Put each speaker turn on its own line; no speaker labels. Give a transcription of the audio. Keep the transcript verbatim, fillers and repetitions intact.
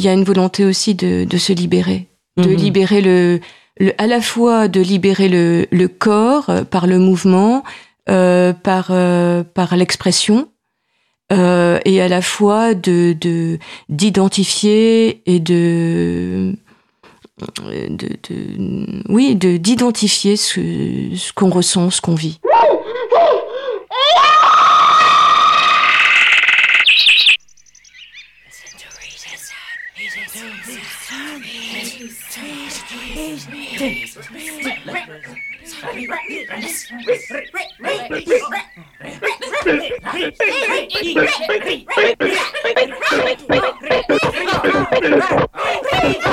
y a une volonté aussi de, de se libérer, de mmh. libérer le, le, à la fois de libérer le, le corps euh, par le mouvement, euh, par euh, par l'expression, euh, et à la fois de, de d'identifier et de De, de, oui, de, d'identifier ce, ce qu'on ressent, ce qu'on vit.